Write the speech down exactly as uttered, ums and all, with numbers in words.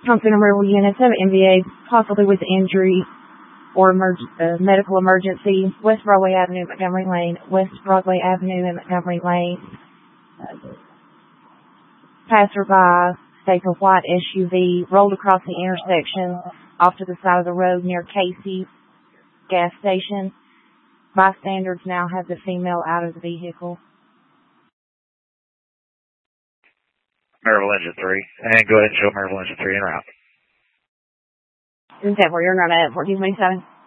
Thompson Emergency Units of M V A, possibly with injury or emerg uh, medical emergency, West Broadway Avenue, Montgomery Lane, West Broadway Avenue and Montgomery Lane. Uh, passerby states a white S U V rolled across the intersection off to the side of the road near Casey gas station. Bystanders now have the female out of the vehicle. Maryville Engine three. And go ahead and show Maryville Engine three en route. Is that where you're not at? fourteen twenty-seven?